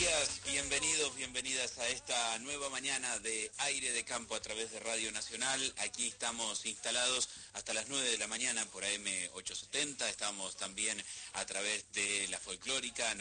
días, bienvenidas a esta nueva mañana de Aire de Campo a través de Radio Nacional. Aquí estamos instalados hasta las 9 de la mañana por AM870, estamos también a través de la Folclórica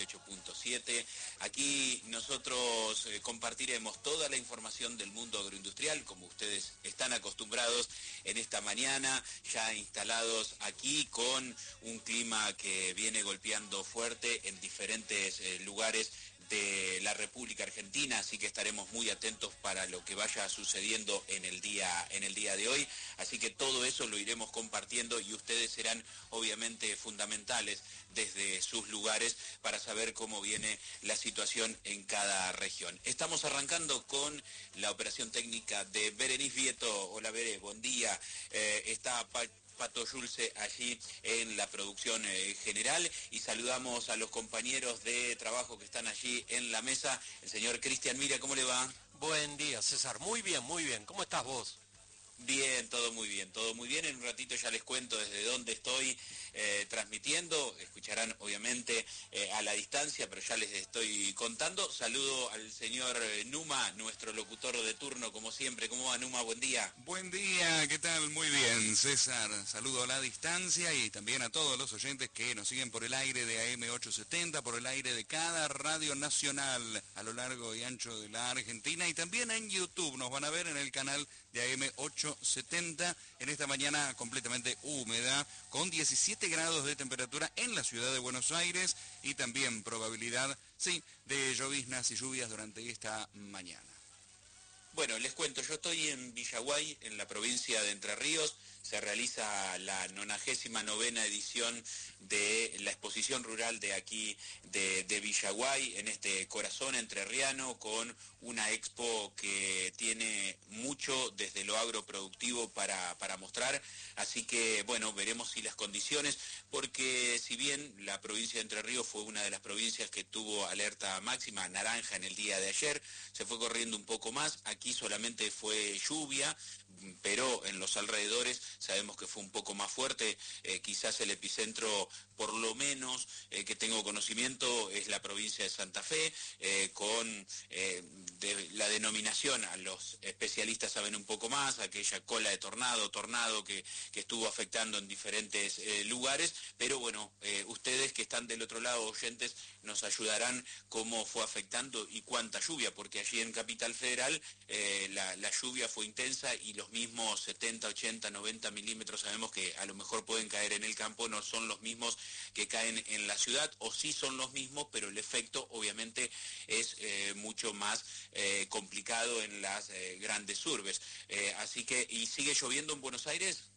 98.7. Aquí nosotros compartiremos toda la información del mundo agroindustrial, como ustedes están acostumbrados en esta mañana, ya instalados aquí con un clima que viene golpeando fuerte en diferentes lugares de la República Argentina, así que estaremos muy atentos para lo que vaya sucediendo en el día de hoy, así que todo eso lo iremos compartiendo y ustedes serán obviamente fundamentales desde sus lugares para saber cómo viene la situación en cada región. Estamos arrancando con la operación técnica de Berenice Vieto. Hola Bere, buen día. Está Pato Yulce allí en la producción general y saludamos a los compañeros de trabajo que están allí en la mesa. El señor Cristian Mira, ¿cómo le va? Buen día, César. Muy bien, muy bien. ¿Cómo estás vos? Bien, todo muy bien, todo muy bien. En un ratito ya les cuento desde dónde estoy transmitiendo. Escucharán obviamente a la distancia, pero ya les estoy contando. Saludo al señor Numa, nuestro locutor de turno, como siempre. ¿Cómo va, Numa? Buen día. Buen día, ¿qué tal? Muy bien, César. Saludo a la distancia y también a todos los oyentes que nos siguen por el aire de AM870, por el aire de cada radio nacional a lo largo y ancho de la Argentina y también en YouTube. Nos van a ver en el canal de AM870 en esta mañana completamente húmeda, con 17 grados de temperatura en la ciudad de Buenos Aires y también probabilidad, sí, de lloviznas y lluvias durante esta mañana. Bueno, les cuento, yo estoy en Villaguay, en la provincia de Entre Ríos. Se realiza la 99ª edición de la exposición rural de aquí, de Villaguay, en este corazón entrerriano, con una expo que tiene mucho desde lo agroproductivo para mostrar. Así que, bueno, veremos si las condiciones, porque si bien la provincia de Entre Ríos fue una de las provincias que tuvo alerta máxima, naranja en el día de ayer, se fue corriendo un poco más. Aquí solamente fue lluvia, pero en los alrededores sabemos que fue un poco más fuerte. Quizás el epicentro, por lo menos que tengo conocimiento, es la provincia de Santa Fe, con la denominación, a los especialistas saben un poco más, aquella cola de tornado que estuvo afectando en diferentes lugares, pero bueno, ustedes que están del otro lado, oyentes, nos ayudarán cómo fue afectando y cuánta lluvia, porque allí en Capital Federal la lluvia fue intensa y los mismos 70, 80, 90 milímetros sabemos que a lo mejor pueden caer en el campo, no son los mismos que caen en la ciudad, o sí son los mismos, pero el efecto obviamente es mucho más complicado en las grandes urbes. Así que, ¿y sigue lloviendo en Buenos Aires?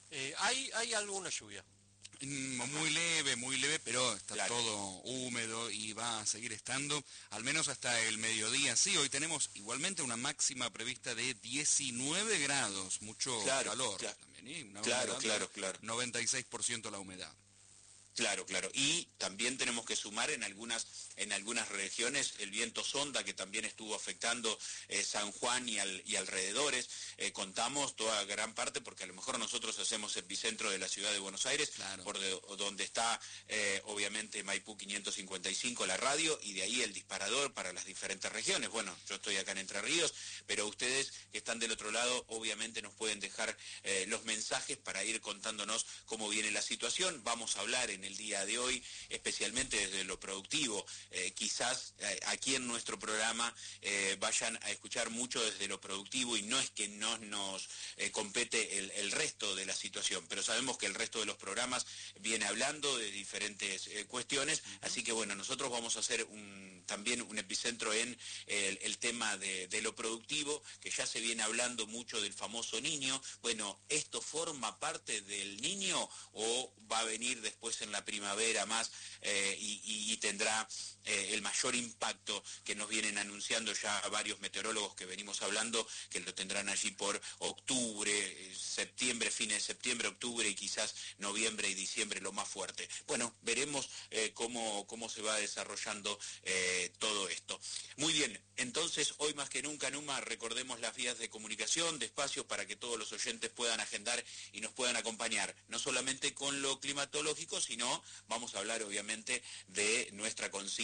Hay alguna lluvia. Muy leve, pero está Claro. todo húmedo y va a seguir estando, al menos hasta el mediodía. Sí, hoy tenemos igualmente una máxima prevista de 19 grados, mucho calor también, ¿eh? Una Claro, humedad claro, de claro. 96% la humedad. Claro, claro. Y también tenemos que sumar en algunas regiones el viento sonda que también estuvo afectando San Juan y alrededores. Contamos toda gran parte porque a lo mejor nosotros hacemos epicentro de la ciudad de Buenos Aires, Claro. Donde está obviamente Maipú 555 la radio y de ahí el disparador para las diferentes regiones. Bueno, yo estoy acá en Entre Ríos, pero ustedes que están del otro lado obviamente nos pueden dejar los mensajes para ir contándonos cómo viene la situación. Vamos a hablar en el día de hoy, especialmente desde lo productivo. Quizás aquí en nuestro programa vayan a escuchar mucho desde lo productivo y no es que no nos compete el resto de la situación, pero sabemos que el resto de los programas viene hablando de diferentes cuestiones, así que bueno, nosotros vamos a hacer también un epicentro en el tema de lo productivo, que ya se viene hablando mucho del famoso niño. Bueno, ¿esto forma parte del niño o va a venir después en la primavera más y tendrá el mayor impacto que nos vienen anunciando ya varios meteorólogos que venimos hablando, que lo tendrán allí por octubre, septiembre, fines de septiembre, octubre y quizás noviembre y diciembre lo más fuerte? Bueno, veremos cómo se va desarrollando todo esto. Muy bien, entonces hoy más que nunca, Numa, recordemos las vías de comunicación, de espacios para que todos los oyentes puedan agendar y nos puedan acompañar, no solamente con lo climatológico, sino vamos a hablar obviamente de nuestra consigna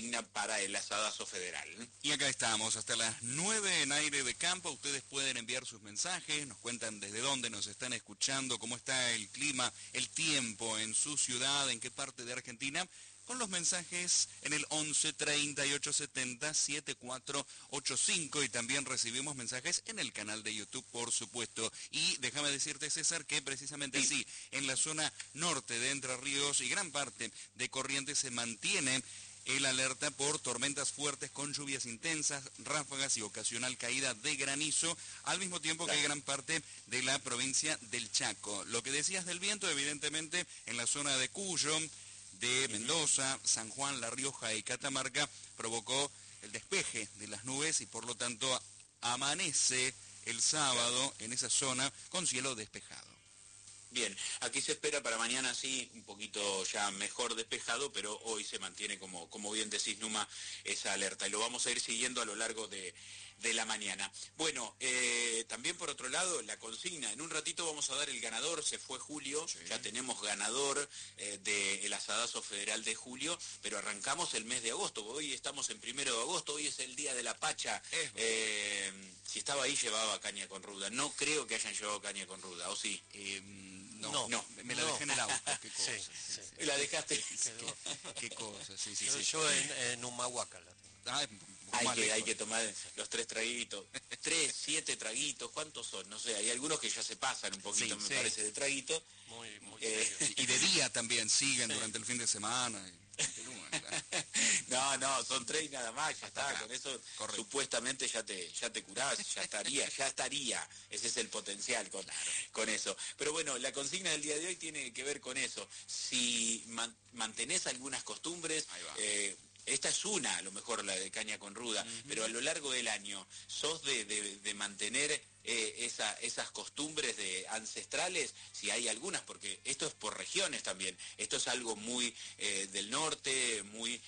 consigna para el asadazo federal. Y acá estamos, hasta las 9 en Aire de Campo. Ustedes pueden enviar sus mensajes, nos cuentan desde dónde nos están escuchando, cómo está el clima, el tiempo en su ciudad, en qué parte de Argentina, con los mensajes en el 11 38 70 7485, y también recibimos mensajes en el canal de YouTube, por supuesto. Y déjame decirte, César, que precisamente sí, en la zona norte de Entre Ríos y gran parte de Corrientes se mantiene el alerta por tormentas fuertes con lluvias intensas, ráfagas y ocasional caída de granizo, al mismo tiempo que gran parte de la provincia del Chaco. Lo que decías del viento, evidentemente, en la zona de Cuyo, de Mendoza, San Juan, La Rioja y Catamarca, provocó el despeje de las nubes y por lo tanto amanece el sábado en esa zona con cielo despejado. Bien, aquí se espera para mañana sí, un poquito ya mejor despejado, pero hoy se mantiene, como bien decís, Numa, esa alerta. Y lo vamos a ir siguiendo a lo largo de la mañana. Bueno, también por otro lado, la consigna. En un ratito vamos a dar el ganador, se fue Julio, sí. Ya tenemos ganador del asadazo federal de julio, pero arrancamos el mes de agosto. Hoy estamos en 1 de agosto, hoy es el día de la Pacha. Si estaba ahí llevaba caña con ruda. No creo que hayan llevado caña con ruda, ¿o sí? No, me la dejé en el auto. Qué cosa. Sí. ¿La dejaste? Qué cosa, sí. Yo en Humahuaca la tengo. Hay que tomar los 3 traguitos, 3, 7 traguitos, ¿cuántos son? No sé, hay algunos que ya se pasan un poquito, me parece, de traguito. Muy y de día también siguen durante el fin de semana. No, son 3 y nada más, ya está, con eso correcto. Supuestamente ya te curás, ya estaría, ese es el potencial con eso. Pero bueno, la consigna del día de hoy tiene que ver con eso, si mantenés algunas costumbres, esta es una, a lo mejor la de caña con ruda, pero a lo largo del año, ¿sos de mantener esas costumbres ancestrales? Si hay algunas, porque esto es por regiones también, esto es algo muy del norte, muy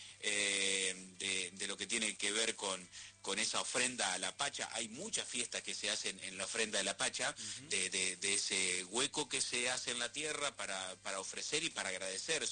de lo que tiene que ver con esa ofrenda a la Pacha. Hay muchas fiestas que se hacen en la ofrenda de la Pacha, de ese hueco que se hace en la tierra para ofrecer y para agradecer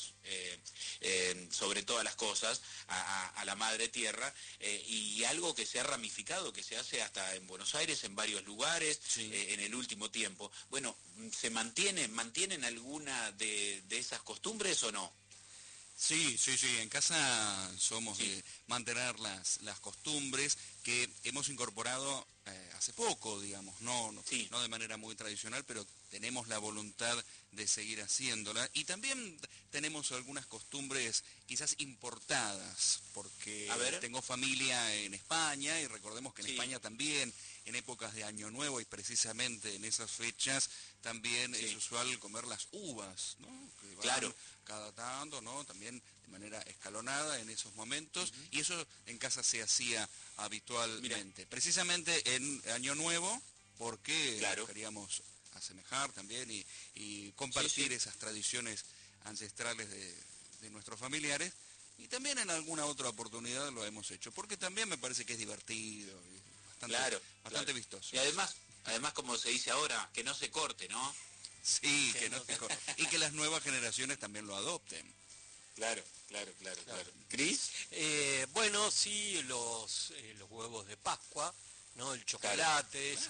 sobre todas las cosas a la Madre Tierra, y algo que se ha ramificado, que se hace hasta en Buenos Aires, en varios lugares, en el último tiempo. Bueno, ¿mantienen alguna de esas costumbres o no? Sí, en casa somos de mantener las costumbres que hemos incorporado hace poco, digamos, no de manera muy tradicional, pero tenemos la voluntad de seguir haciéndola. Y también tenemos algunas costumbres quizás importadas, porque tengo familia en España, y recordemos que en España también, en épocas de Año Nuevo y precisamente en esas fechas, también es usual comer las uvas, ¿no? Que van cada tanto, ¿no? También de manera escalonada en esos momentos, y eso en casa se hacía habitualmente. Precisamente en Año Nuevo, porque queríamos asemejar también y compartir esas tradiciones ancestrales de nuestros familiares, y también en alguna otra oportunidad lo hemos hecho, porque también me parece que es divertido y bastante vistoso. Y además, como se dice ahora, que no se corte, ¿no? Sí, que no se corte. Y que las nuevas generaciones también lo adopten. Claro. ¿Cris? Bueno, sí, los huevos de Pascua, ¿no? El chocolate,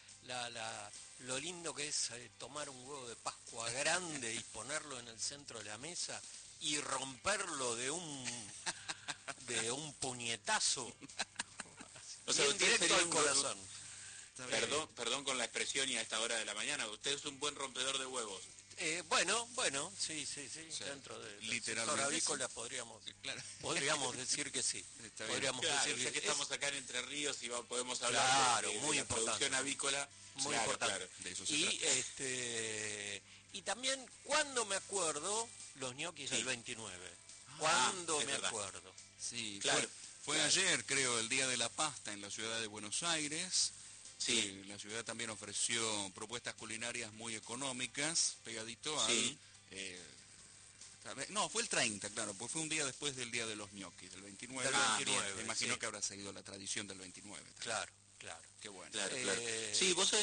lo lindo que es tomar un huevo de Pascua grande y ponerlo en el centro de la mesa y romperlo de un puñetazo. O sea, directo al corazón. Perdón con la expresión y a esta hora de la mañana, usted es un buen rompedor de huevos. Bueno, sí. Dentro del sector avícola podríamos decir que sí. Ya que estamos acá en Entre Ríos y podemos hablar de la producción avícola. Muy importante. De eso se trata. Y también, cuando me acuerdo, los ñoquis del 29. Cuando me acuerdo. Sí, fue ayer, creo, el Día de la Pasta en la ciudad de Buenos Aires. Sí. La ciudad también ofreció propuestas culinarias muy económicas, pegadito al... no, fue el 30, claro, pues fue un día después del Día de los ñoquis, del 29. Me imagino que habrá seguido la tradición del 29. Claro. Qué bueno. Claro. Sí, vos sabés,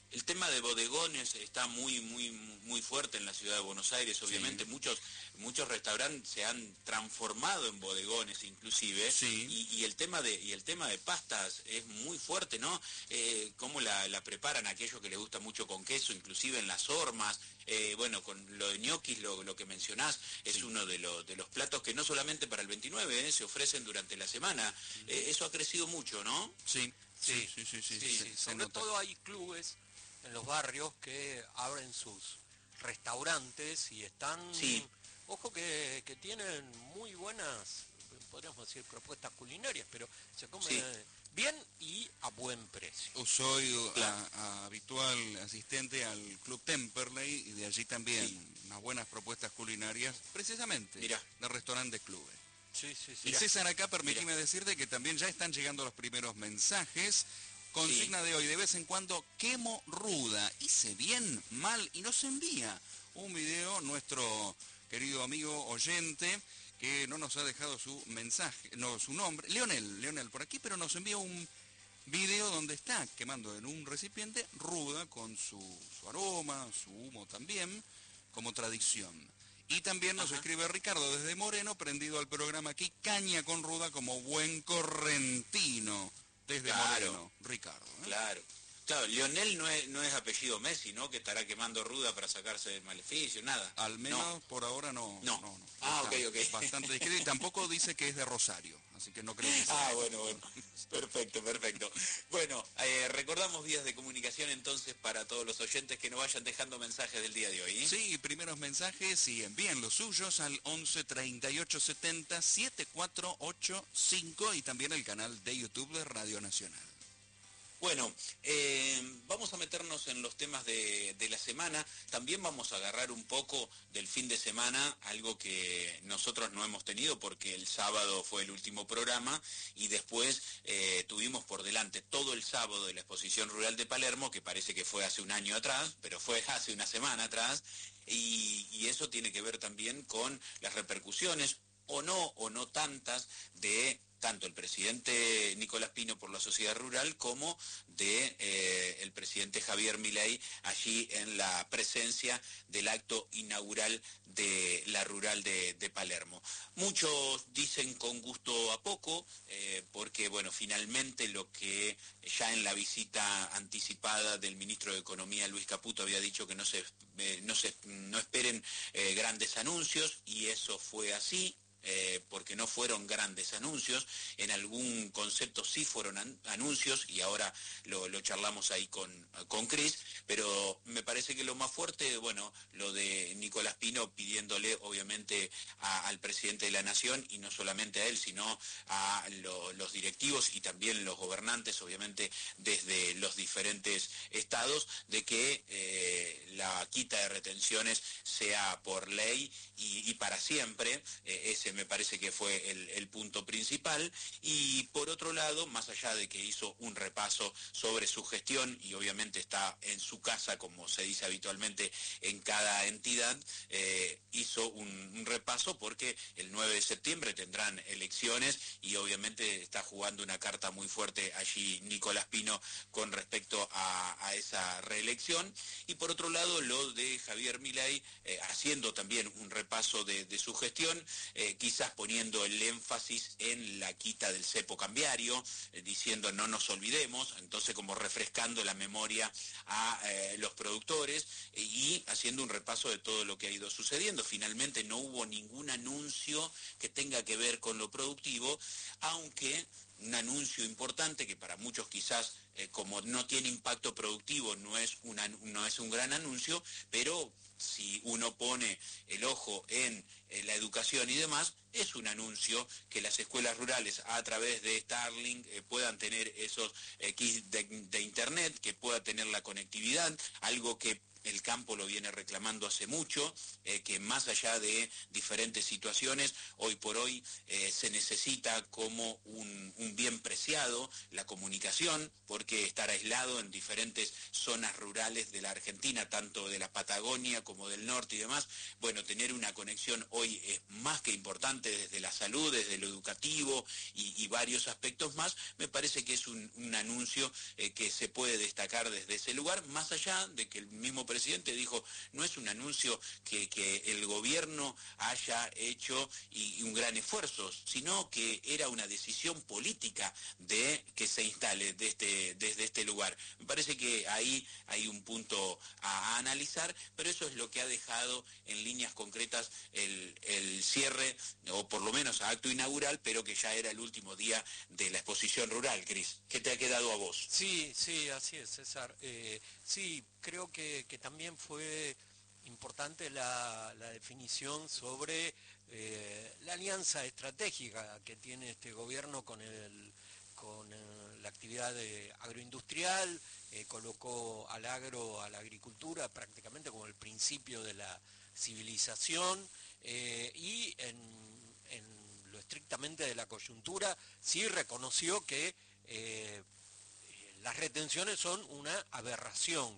El tema de bodegones está muy fuerte en la ciudad de Buenos Aires, obviamente. Sí. Muchos restaurantes se han transformado en bodegones inclusive, Sí. y el tema de pastas es muy fuerte, ¿no? Cómo la preparan aquellos que les gusta mucho con queso, inclusive en las hormas. Bueno, con lo de ñoquis, lo que mencionás, es Sí. uno de los platos que no solamente para el 29, se ofrecen durante la semana. Eso ha crecido mucho, ¿no? Sí. Sí, Sí. sí. Se Sobre nota. todo hay clubes en los barrios que abren sus restaurantes y están, Sí, ojo que tienen muy buenas, podríamos decir, propuestas culinarias, pero se come sí, bien y a buen precio. Soy claro, habitual asistente al Club Temperley y de allí también sí. unas buenas propuestas culinarias, precisamente Mirá, de restaurantes clubes. Sí. Y mirá, César, acá mirá. permitime decirte que también ya están llegando los primeros mensajes. Sí, Consigna de hoy, de vez en cuando quemo ruda, hice bien, mal, y nos envía un video nuestro querido amigo oyente que no nos ha dejado su mensaje, no, su nombre, Leonel por aquí, pero nos envía un video donde está quemando en un recipiente ruda con su aroma, su humo también, como tradición. Y también nos ajá, escribe Ricardo desde Moreno, prendido al programa aquí, caña con ruda como buen correntino. Desde claro, Moreno, Ricardo. claro. Claro, Lionel no es apellido Messi, ¿no? Que estará quemando ruda para sacarse del maleficio, nada. Al No, menos por ahora no. no. Ah, Está ok, ok. bastante discreto y tampoco dice que es de Rosario, así que no creo que sea Ah, él. bueno. Perfecto. Bueno, recordamos vías de comunicación entonces para todos los oyentes que nos vayan dejando mensajes del día de hoy, ¿eh? Sí, primeros mensajes y envíen los suyos al 11 38 70 7485 y también el canal de YouTube de Radio Nacional. Bueno, vamos a meternos en los temas de la semana. También vamos a agarrar un poco del fin de semana, algo que nosotros no hemos tenido porque el sábado fue el último programa y después tuvimos por delante todo el sábado de la Exposición Rural de Palermo, que parece que fue hace un año atrás, pero fue hace una semana atrás, y eso tiene que ver también con las repercusiones o no tantas de tanto el presidente Nicolás Pino por la sociedad rural como de el presidente Javier Milei allí en la presencia del acto inaugural de la rural de Palermo. Muchos dicen con gusto a poco, porque bueno, finalmente lo que ya en la visita anticipada del ministro de Economía Luis Caputo había dicho que no esperen grandes anuncios, y eso fue así. Porque no fueron grandes anuncios, en algún concepto sí fueron anuncios, y ahora lo charlamos ahí con Cris, pero me parece que lo más fuerte, bueno, lo de Nicolás Pino pidiéndole obviamente al presidente de la Nación, y no solamente a él, sino a los directivos y también los gobernantes, obviamente desde los diferentes estados, de que la quita de retenciones sea por ley y para siempre. Ese me parece que fue el punto principal. Y por otro lado, más allá de que hizo un repaso sobre su gestión, y obviamente está en su casa, como se dice habitualmente en cada entidad, hizo un repaso porque el 9 de septiembre tendrán elecciones y obviamente está jugando una carta muy fuerte allí Nicolás Pino con respecto a esa reelección. Y por otro lado, lo de Javier Milei, haciendo también un repaso de su gestión, quizás poniendo el énfasis en la quita del cepo cambiario, diciendo no nos olvidemos, entonces como refrescando la memoria a los productores, y haciendo un repaso de todo lo que ha ido sucediendo. Finalmente no hubo ningún anuncio que tenga que ver con lo productivo, aunque un anuncio importante que para muchos quizás, como no tiene impacto productivo, no es un gran anuncio, pero si uno pone el ojo en la educación y demás, es un anuncio que las escuelas rurales a través de Starlink puedan tener esos kits de internet, que pueda tener la conectividad, algo que el campo lo viene reclamando hace mucho, que más allá de diferentes situaciones, hoy por hoy se necesita como un bien preciado la comunicación, porque estar aislado en diferentes zonas rurales de la Argentina, tanto de la Patagonia como del norte y demás, bueno, tener una conexión hoy es más que importante desde la salud, desde lo educativo y varios aspectos más. Me parece que es un anuncio que se puede destacar desde ese lugar, más allá de que el mismo presidente dijo, no es un anuncio que el gobierno haya hecho y un gran esfuerzo, sino que era una decisión política de que se instale desde este lugar. Me parece que ahí hay un punto a analizar, pero eso es lo que ha dejado en líneas concretas el cierre, o por lo menos a acto inaugural, pero que ya era el último día de la exposición rural. Cris, ¿qué te ha quedado a vos? Sí, sí, así es, César. Sí, creo que también fue importante la definición sobre la alianza estratégica que tiene este gobierno con la actividad agroindustrial, colocó al agro, a la agricultura prácticamente como el principio de la civilización, y en lo estrictamente de la coyuntura sí reconoció que las retenciones son una aberración,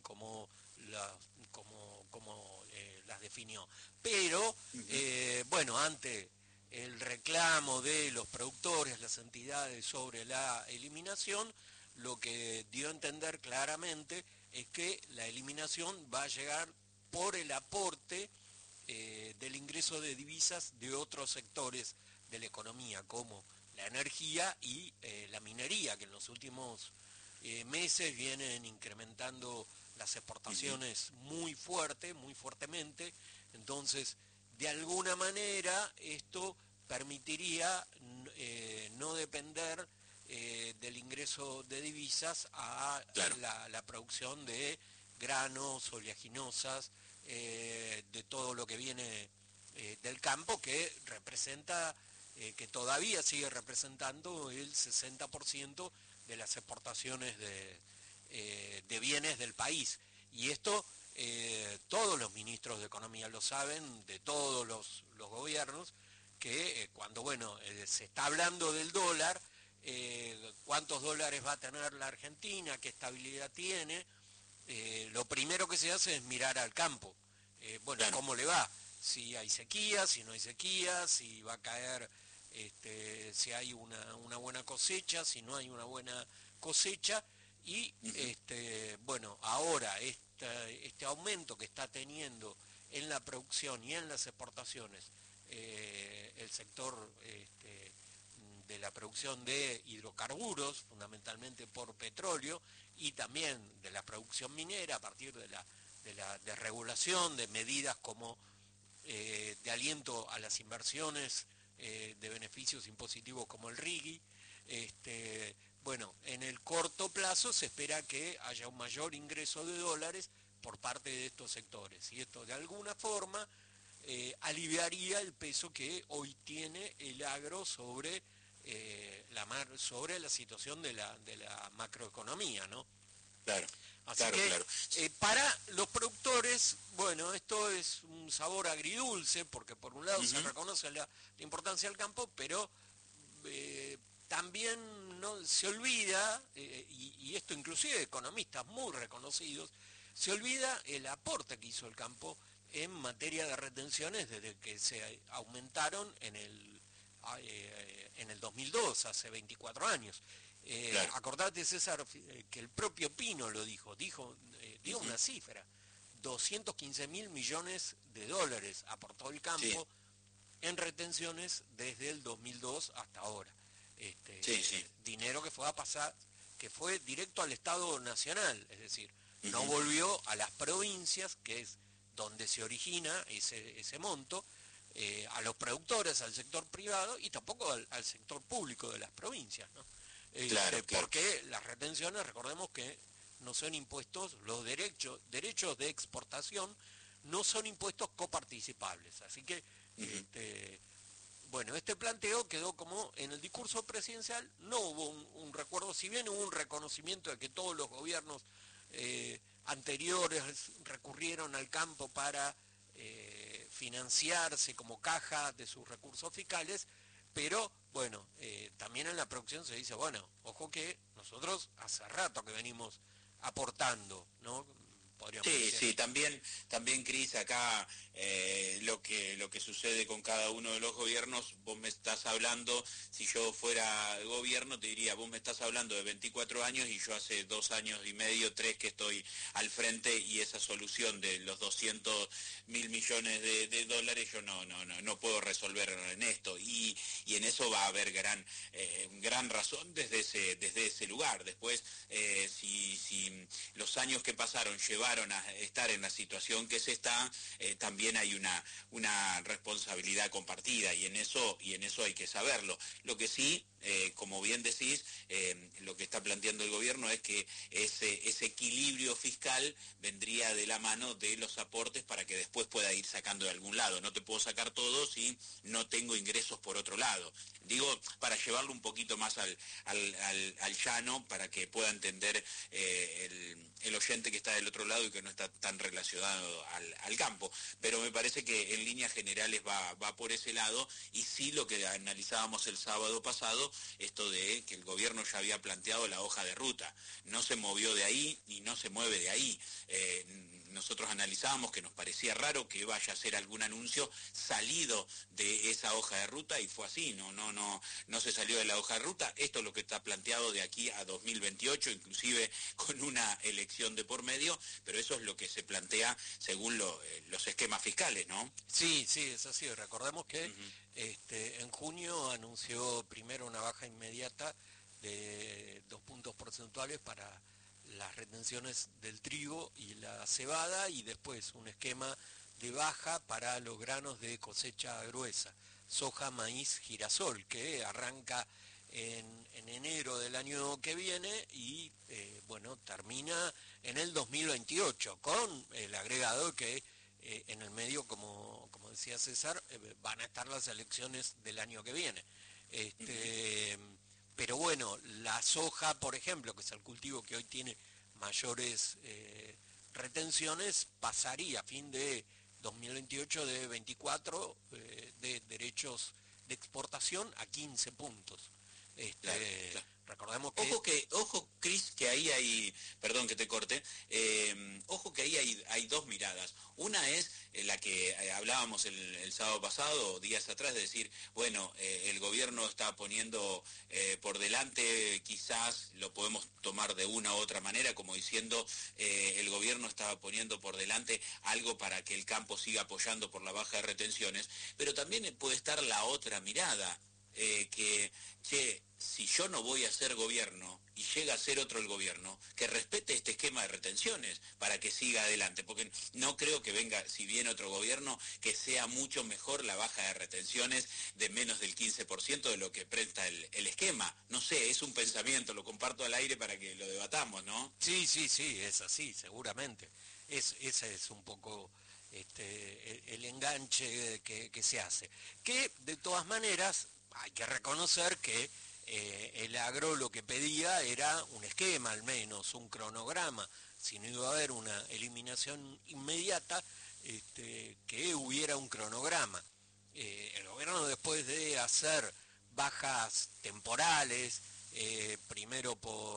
como las definió. Pero, bueno, ante el reclamo de los productores, las entidades sobre la eliminación, lo que dio a entender claramente es que la eliminación va a llegar por el aporte del ingreso de divisas de otros sectores de la economía, como la energía y la minería, que en los últimos meses vienen incrementando las exportaciones muy fuertemente. Entonces, de alguna manera, esto permitiría no depender del ingreso de divisas a Claro. la producción de granos, oleaginosas, de todo lo que viene del campo, que representa, que todavía sigue representando el 60% de las exportaciones de bienes del país. Y esto todos los ministros de Economía lo saben, de todos los gobiernos, que cuando se está hablando del dólar, cuántos dólares va a tener la Argentina, qué estabilidad tiene, lo primero que se hace es mirar al campo. Claro. ¿Cómo le va? Si hay sequía, si no hay sequía, si va a caer, si hay una buena cosecha, si no hay una buena cosecha. Y ahora este aumento que está teniendo en la producción y en las exportaciones, el sector de la producción de hidrocarburos, fundamentalmente por petróleo, y también de la producción minera a partir de la regulación, de medidas como de aliento a las inversiones, de beneficios impositivos como el RIGI. En el corto plazo se espera que haya un mayor ingreso de dólares por parte de estos sectores, y esto de alguna forma aliviaría el peso que hoy tiene el agro sobre sobre la situación de la macroeconomía, ¿no? Claro. Así Claro, que claro. para los productores, esto es un sabor agridulce, porque por un lado se reconoce la importancia del campo, pero también no se olvida, y esto inclusive economistas muy reconocidos, se olvida el aporte que hizo el campo en materia de retenciones desde que se aumentaron en el 2002, hace 24 años. Claro. Acordate, César, que el propio Pino lo dijo dio una cifra, 215.000 millones de dólares aportó el campo en retenciones desde el 2002 hasta ahora. Dinero que fue a pasar, que fue directo al Estado Nacional, es decir, no volvió a las provincias, que es donde se origina ese monto, a los productores, al sector privado y tampoco al sector público de las provincias, ¿no? Claro. Porque las retenciones, recordemos que no son impuestos, los derechos de exportación no son impuestos coparticipables. Así que, este planteo quedó como en el discurso presidencial, no hubo un recuerdo, si bien hubo un reconocimiento de que todos los gobiernos anteriores recurrieron al campo para financiarse como caja de sus recursos fiscales, pero bueno, también en la producción se dice, bueno, ojo que nosotros hace rato que venimos aportando, ¿no? Podríamos Sí, decir. sí, también Cris, acá lo que sucede con cada uno de los gobiernos, vos me estás hablando, si yo fuera gobierno te diría, vos me estás hablando de 24 años y yo hace 2 años y medio, 3 que estoy al frente y esa solución de los 200.000 millones de dólares yo no puedo resolver en esto y en eso va a haber gran razón desde ese lugar. Después, si los años que pasaron llevaron a estar en la situación que se está, también hay una responsabilidad compartida y en eso hay que saberlo. Lo que sí, como bien decís, lo que está planteando el gobierno es que ese equilibrio fiscal vendría de la mano de los aportes para que después pueda ir sacando de algún lado. No te puedo sacar todo si no tengo ingresos por otro lado. Digo, para llevarlo un poquito más al llano, para que pueda entender el oyente que está del otro lado y que no está tan relacionado al campo. Pero me parece que en líneas generales va por ese lado, y sí lo que analizábamos el sábado pasado, esto de que el gobierno ya había planteado la hoja de ruta. No se movió de ahí y no se mueve de ahí. Nosotros analizábamos que nos parecía raro que vaya a hacer algún anuncio salido de esa hoja de ruta, y fue así, no se salió de la hoja de ruta. Esto es lo que está planteado de aquí a 2028, inclusive con una elección de por medio, pero eso es lo que se plantea según los esquemas fiscales, ¿no? Sí, sí, es así. Recordemos que Uh-huh. en junio anunció primero una baja inmediata de 2 puntos porcentuales para las retenciones del trigo y la cebada, y después un esquema de baja para los granos de cosecha gruesa, soja, maíz, girasol, que arranca en enero del año que viene y bueno, termina en el 2028, con el agregado que en el medio, como decía César, van a estar las elecciones del año que viene. Uh-huh. Este, pero bueno, la soja, por ejemplo, que es el cultivo que hoy tiene mayores retenciones, pasaría a fin de 2028 de 24 de derechos de exportación a 15 puntos. Claro, Este, claro. recordemos que... Ojo, Cris, que ahí hay, perdón que te corte, ojo que ahí hay dos miradas. Una es la que hablábamos el sábado pasado, o días atrás, de decir, bueno, el gobierno está poniendo por delante, quizás lo podemos tomar de una u otra manera, como diciendo, el gobierno estaba poniendo por delante algo para que el campo siga apoyando por la baja de retenciones, pero también puede estar la otra mirada, che, si yo no voy a ser gobierno y llega a ser otro el gobierno, que respete este esquema de retenciones para que siga adelante, porque no creo que venga, si viene otro gobierno, que sea mucho mejor la baja de retenciones de menos del 15% de lo que presta el esquema. No sé, es un pensamiento, lo comparto al aire para que lo debatamos, ¿no? Sí, sí, sí, es así, seguramente. Ese es un poco el enganche que se hace. Que de todas maneras hay que reconocer que el agro lo que pedía era un esquema, al menos, un cronograma. Si no iba a haber una eliminación inmediata, que hubiera un cronograma. El gobierno, después de hacer bajas temporales, primero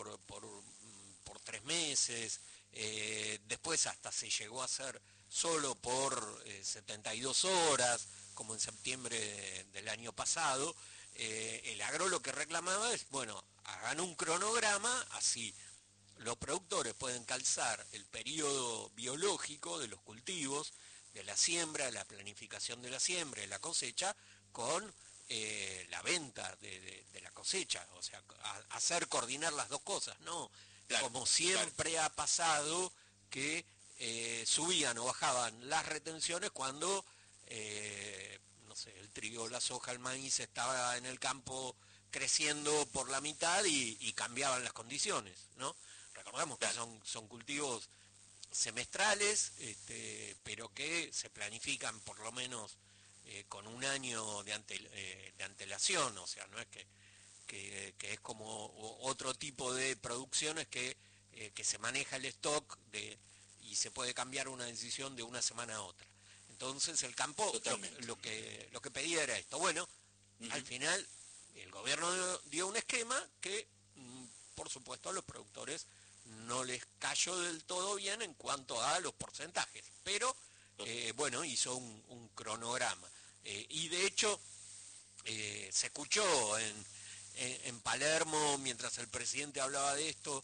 por 3 meses, después hasta se llegó a hacer solo por 72 horas, como en septiembre del año pasado. El agro lo que reclamaba es, bueno, hagan un cronograma, así los productores pueden calzar el periodo biológico de los cultivos, de la siembra, la planificación de la siembra y la cosecha, con la venta de la cosecha, o sea, hacer coordinar las dos cosas, no Claro, como claro. siempre ha pasado que subían o bajaban las retenciones cuando, no sé, el trigo, la soja, el maíz estaba en el campo creciendo por la mitad y cambiaban las condiciones, ¿no? Recordemos que Claro. son cultivos semestrales, pero que se planifican por lo menos con un año de antelación, o sea, no es que es como otro tipo de producciones que se maneja el stock y se puede cambiar una decisión de una semana a otra. Entonces el campo lo que pedía era esto. Bueno, al final el gobierno dio un esquema que, por supuesto, a los productores no les cayó del todo bien en cuanto a los porcentajes, pero bueno, hizo un cronograma. Y de hecho, se escuchó en Palermo, mientras el presidente hablaba de esto,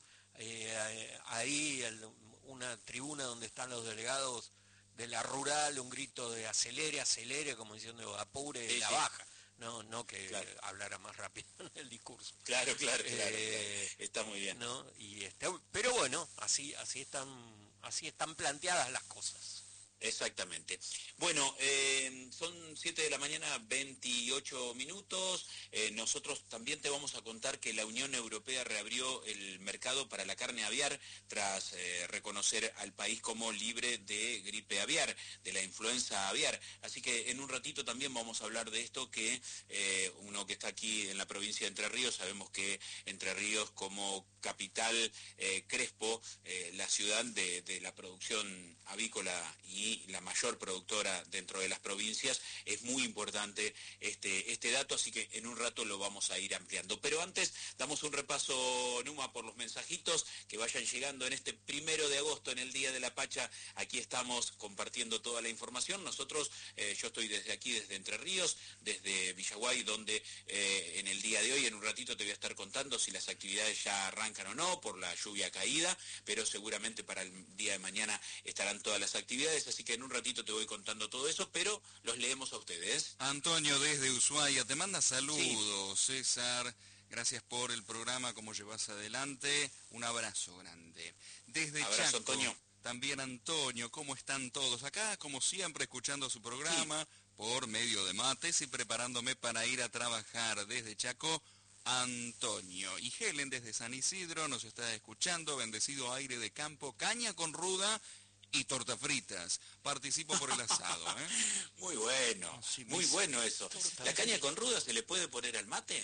ahí una tribuna donde están los delegados de la rural, un grito de acelere, acelere, como diciendo apure la baja, no que hablara más rápido en el discurso. Claro. Está muy bien. ¿No? Pero bueno, así están planteadas las cosas. Exactamente. Bueno, son 7 de la mañana, 28 minutos. Nosotros también te vamos a contar que la Unión Europea reabrió el mercado para la carne aviar tras reconocer al país como libre de gripe aviar, de la influenza aviar. Así que en un ratito también vamos a hablar de esto, que uno que está aquí en la provincia de Entre Ríos, sabemos que Entre Ríos como capital Crespo, la ciudad de la producción avícola y la mayor productora dentro de las provincias, es muy importante este dato, así que en un rato lo vamos a ir ampliando. Pero antes damos un repaso, Numa, por los mensajitos que vayan llegando en este 1 de agosto, en el Día de la Pacha. Aquí estamos compartiendo toda la información. Nosotros, yo estoy desde aquí, desde Entre Ríos, desde Villaguay, donde en el día de hoy, en un ratito te voy a estar contando si las actividades ya arrancan o no por la lluvia caída, pero seguramente para el día de mañana estarán todas las actividades, así que en un ratito te voy contando todo eso, pero los leemos a ustedes. Antonio desde Ushuaia te manda saludos, sí. César, gracias por el programa, cómo llevas adelante, un abrazo grande. Desde Abrazo, Chaco, Antonio. también Antonio, ¿cómo están todos? Acá, como siempre, escuchando su programa por medio de mates y preparándome para ir a trabajar desde Chaco. Antonio y Helen desde San Isidro nos está escuchando, bendecido aire de campo, caña con ruda y tortas fritas. Participo por el asado, ¿eh? Muy bueno, Sí, muy bueno eso. ¿La caña con ruda se le puede poner al mate?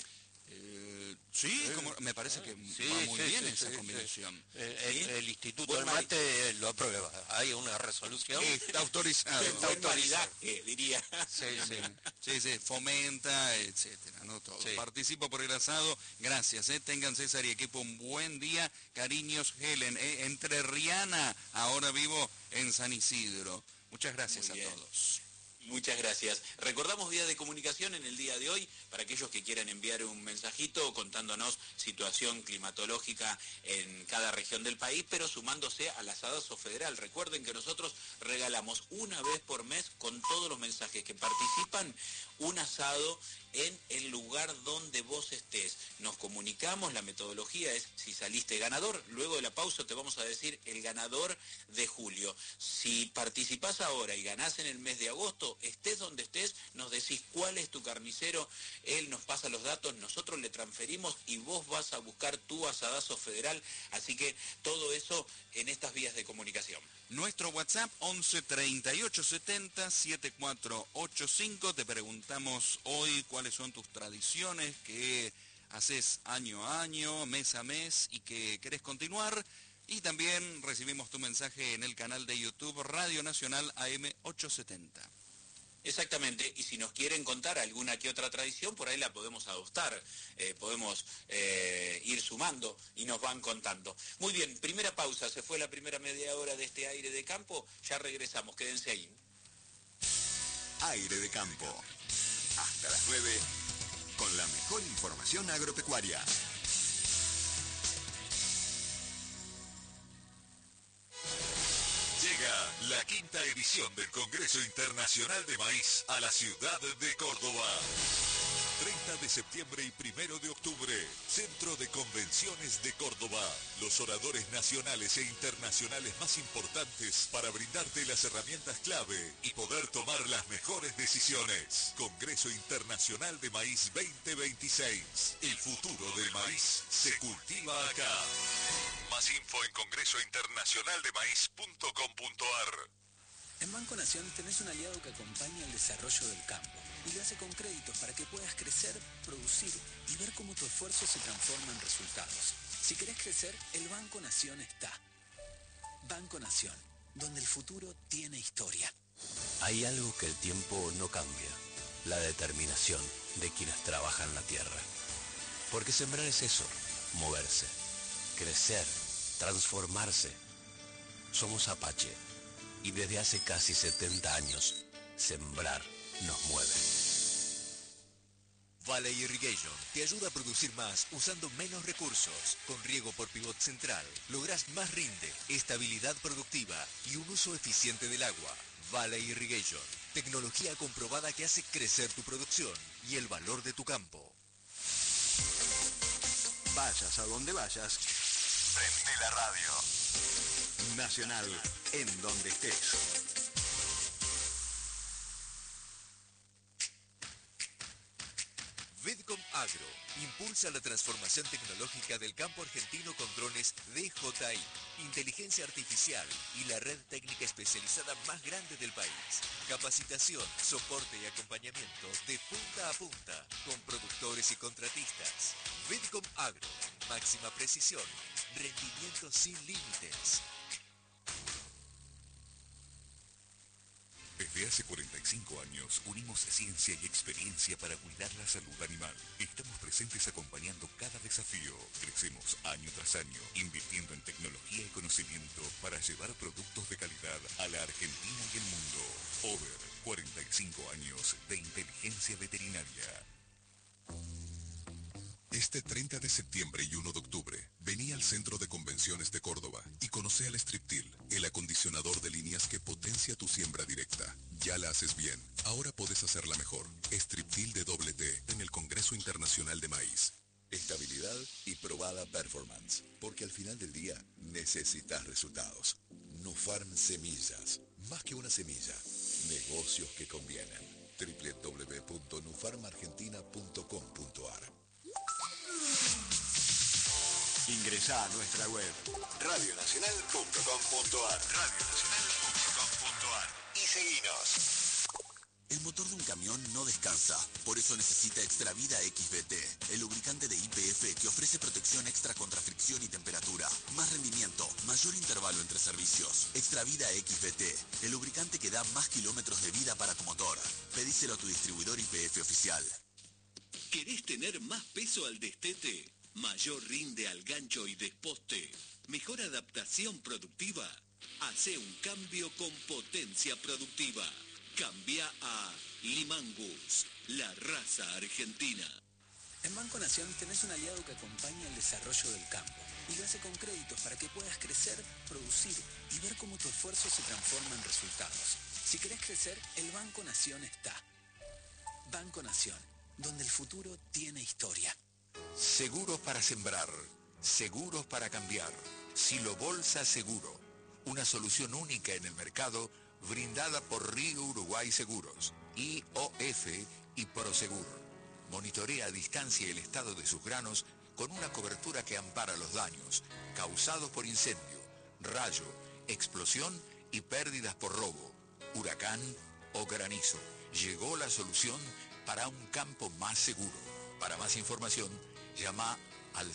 Sí, me parece que va muy bien esa combinación. El Instituto del Mate lo aprueba. Hay una resolución. Está autorizado. Está autorizado, diría. Sí, fomenta, etcétera, no todo. Sí. Participo por el asado, gracias, tengan César y equipo un buen día. Cariños, Helen, entrerriana, ahora vivo en San Isidro. Muchas gracias a todos. Muchas gracias. Recordamos vía de comunicación en el día de hoy para aquellos que quieran enviar un mensajito contándonos situación climatológica en cada región del país, pero sumándose al asadazo federal. Recuerden que nosotros regalamos una vez por mes con todos los mensajes que participan un asado en el lugar donde vos estés. Nos comunicamos, la metodología es si saliste ganador, luego de la pausa te vamos a decir el ganador de julio. Si participás ahora y ganás en el mes de agosto, estés donde estés, nos decís cuál es tu carnicero, él nos pasa los datos, nosotros le transferimos y vos vas a buscar tu asadazo federal, así que todo eso en estas vías de comunicación. Nuestro WhatsApp 11 38 70 7485. Te preguntamos hoy cuáles son tus tradiciones que haces año a año, mes a mes y que querés continuar. Y también recibimos tu mensaje en el canal de YouTube Radio Nacional AM870. Exactamente, y si nos quieren contar alguna que otra tradición, por ahí la podemos adoptar, podemos ir sumando y nos van contando. Muy bien, primera pausa, se fue la primera media hora de este aire de campo, ya regresamos, quédense ahí. Aire de campo, hasta las 9, con la mejor información agropecuaria. Llega la quinta edición del Congreso Internacional de Maíz a la ciudad de Córdoba. 30 de septiembre y 1 de octubre, Centro de Convenciones de Córdoba. Los oradores nacionales e internacionales más importantes para brindarte las herramientas clave y poder tomar las mejores decisiones. Congreso Internacional de Maíz 2026. El futuro del maíz se cultiva acá. Más info en congresointernacionaldemaíz.com.ar. En Banco Nación tenés un aliado que acompaña el desarrollo del campo y lo hace con créditos para que puedas crecer, producir y ver cómo tu esfuerzo se transforma en resultados. Si querés crecer, el Banco Nación está. Banco Nación. donde el futuro tiene historia. Hay algo que el tiempo no cambia, la determinación de quienes trabajan la tierra. Porque sembrar es eso, moverse, crecer, transformarse. Somos Apache y desde hace casi 70 años, sembrar nos mueve. Valley Irrigation te ayuda a producir más usando menos recursos. Con riego por pivot central lográs más rinde, estabilidad productiva y un uso eficiente del agua. Valley Irrigation, tecnología comprobada que hace crecer tu producción y el valor de tu campo. Vayas a donde vayas, prende la radio. Nacional, en donde estés. Vidcom Agro impulsa la transformación tecnológica del campo argentino con drones DJI, inteligencia artificial y la red técnica especializada más grande del país. Capacitación, soporte y acompañamiento de punta a punta con productores y contratistas. Vidcom Agro, máxima precisión, rendimiento sin límites. Desde hace 45 años unimos ciencia y experiencia para cuidar la salud animal. Estamos presentes acompañando cada desafío. Crecemos año tras año, invirtiendo en tecnología y conocimiento para llevar productos de calidad a la Argentina y el mundo. Over, 45 años de inteligencia veterinaria. Este 30 de septiembre y 1 de octubre, vení al Centro de Convenciones de Córdoba y conoce al Striptil, el acondicionador de líneas que potencia tu siembra directa. Ya la haces bien, ahora podés hacerla mejor. Striptil de doble T en el Congreso Internacional de Maíz. Estabilidad y probada performance, porque al final del día necesitas resultados. Nufarm Semillas, más que una semilla, negocios que convienen. www.nufarmargentina.com.ar. Ingresá a nuestra web radionacional.com.ar y seguinos. El motor de un camión no descansa, por eso necesita Extravida XBT, el lubricante de YPF que ofrece protección extra contra fricción y temperatura, más rendimiento, mayor intervalo entre servicios. Extravida XBT, el lubricante que da más kilómetros de vida para tu motor. Pedíselo a tu distribuidor YPF oficial. ¿Querés tener más peso al destete? ¿Mayor rinde al gancho y desposte? ¿Mejor adaptación productiva? Hacé un cambio con potencia productiva. Cambia a Limangus, la raza argentina. En Banco Nación tenés un aliado que acompaña el desarrollo del campo y lo hace con créditos para que puedas crecer, producir y ver cómo tu esfuerzo se transforma en resultados. Si querés crecer, el Banco Nación está. Banco Nación, donde el futuro tiene historia. Seguros para sembrar, seguros para cambiar. Silo Bolsa Seguro, una solución única en el mercado brindada por Río Uruguay Seguros, IOF y Prosegur. Monitorea a distancia el estado de sus granos con una cobertura que ampara los daños causados por incendio, rayo, explosión y pérdidas por robo, huracán o granizo. Llegó la solución para un campo más seguro. Para más información, llama al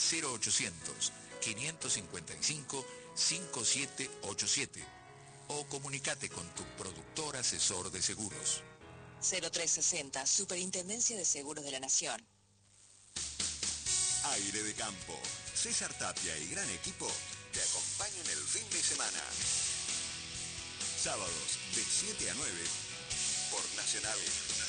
0800-555-5787 o comunícate con tu productor asesor de seguros. 0360, Superintendencia de Seguros de la Nación. Aire de campo. César Tapia y gran equipo te acompañan el fin de semana. Sábados de 7 a 9 por Nacional